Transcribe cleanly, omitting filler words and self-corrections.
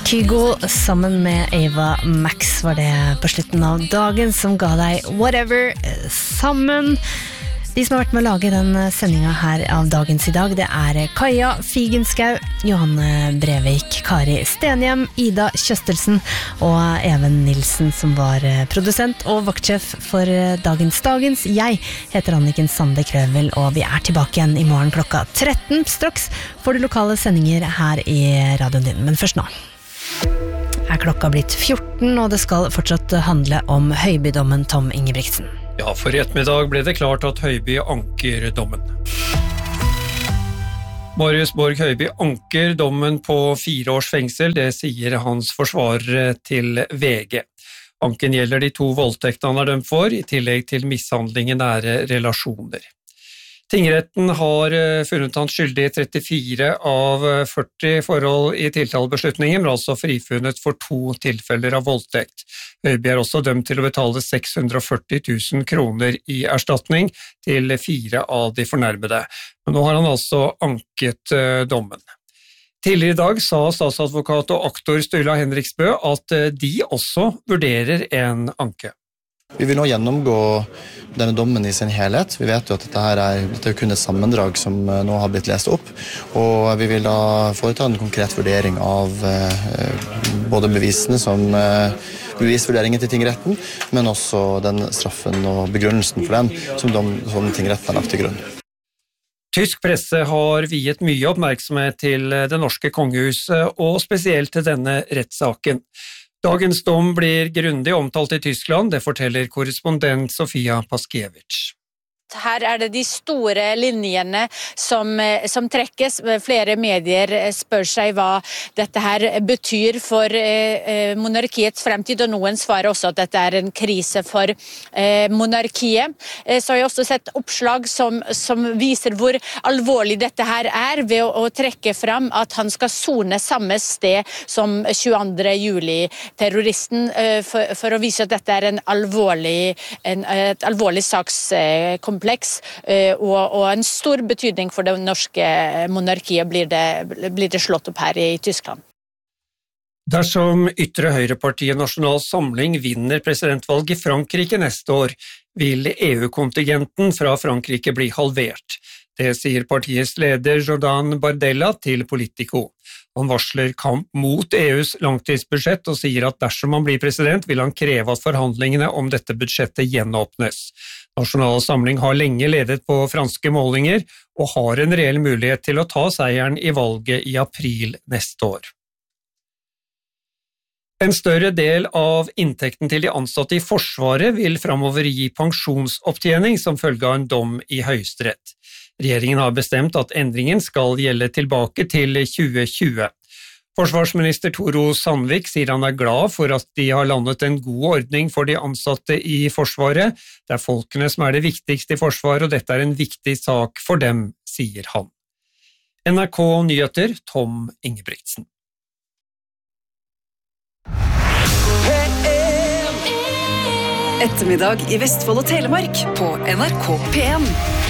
Kygo sammen med Ava Max var det på slutten av dagen som ga deg Whatever sammen. De som har vært med å lage den sendingen her av dagens i dag, det er Kaja Figenskau, Johanne Brevik, Kari Stenhjem, Ida Kjøstelsen og Even Nilsen som var produsent og vaktsjef for dagens. Jeg heter Anniken Sande Krøvel, og vi er tilbake igjen i morgen klokka 13. Straks får du lokale sendinger her i radioen din, men først nå. Er klokka blitt 14, og det skal fortsatt handle om Høiby-dommen Tom Ingebrigtsen. Ja, for i ettermiddag ble det klart at Høiby anker dommen. Marius Borg Høiby anker dommen på 4 års fengsel, det sier hans forsvarere til VG. Anken gjelder de 2 voldtektene han er dømt for, i tillegg til mishandling i nære relasjoner. Tingretten har funnet han skyldig i 34 av 40 forhold i tiltalebeslutningen, men altså frifunnet for 2 tilfeller av voldtekt. Høiby er også dømt til å betale 640 000 kroner i erstatning til 4 av de fornærmede. Men nå har han altså anket dommen. Tidligere i dag sa statsadvokat og aktor Sturla Henriksbø at de også vurderer en anke. Vi vil nå gjennomgå denne dommen i sin helhet. Vi vet jo at dette er kun et sammendrag som nå har blitt lest opp, og vi vil da foreta en konkret vurdering av både bevisene som bevisvurderingen til tingretten, men også den straffen og begrunnelsen for den som tingretten har lagt til grunn. Tysk presse har viet mye oppmerksomhet til det norske kongehuset, og spesielt til denne rettssaken. Dagens dom blir grundig omtalt i Tyskland, det forteller korrespondent Sofia Paskiewicz. Her er det de store linjene som trekkes. Flere medier spør seg hva dette her betyr for monarkiets fremtid, og noen svarer også at dette er en krise for monarkiet. Så har jeg også sett oppslag som viser hvor alvorlig dette her er, ved å trekke fram at han skal sone samme sted som 22. juli-terroristen, for å vise at dette er et alvorlig sakskompleks. Og en stor betydning for det norske monarkiet blir det slått opp her i Tyskland. Dersom ytre høyrepartiet Nasjonal Samling vinner presidentvalget i Frankrike neste år, vil EU-kontingenten fra Frankrike bli halvert. Det sier partiets leder Jordan Bardella til Politico. Han varsler kamp mot EUs langtidsbudsjett og sier at dersom han blir president, vil han kreve at forhandlingene om dette budsjettet gjenåpnes. Nasjonal Samling har lenge ledet på franske målinger og har en reell mulighet til å ta seieren i valget i april neste år. En større del av inntekten til de ansatte i Forsvaret vil fremover gi pensjonsopptjening som følge av en dom i Høyesterett. Regjeringen har bestemt at endringen skal gjelde tilbake til 2020. Forsvarsminister Toro Sandvik sier han er glad for at de har landet en god ordning for de ansatte i Forsvaret. Det er folkene som er det viktigste i Forsvaret, og dette er en viktig sak for dem, sier han. NRK Nyheter, Tom Ingebrigtsen. Ettermiddag i Vestfold og Telemark på NRK P1.